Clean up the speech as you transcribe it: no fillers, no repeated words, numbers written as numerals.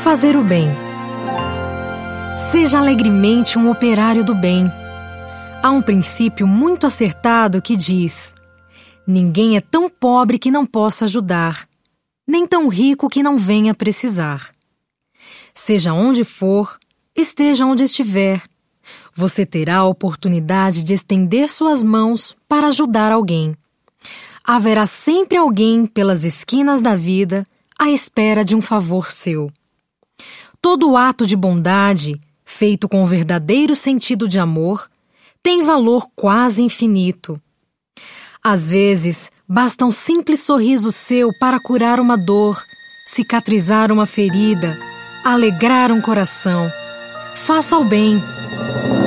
Fazer o bem. Seja alegremente um operário do bem. Há um princípio muito acertado que diz: ninguém é tão pobre que não possa ajudar, nem tão rico que não venha precisar. Seja onde for, esteja onde estiver, você terá a oportunidade de estender suas mãos para ajudar alguém. Haverá sempre alguém pelas esquinas da vida à espera de um favor seu. Todo ato de bondade, feito com verdadeiro sentido de amor, tem valor quase infinito. Às vezes, basta um simples sorriso seu para curar uma dor, cicatrizar uma ferida, alegrar um coração. Faça o bem.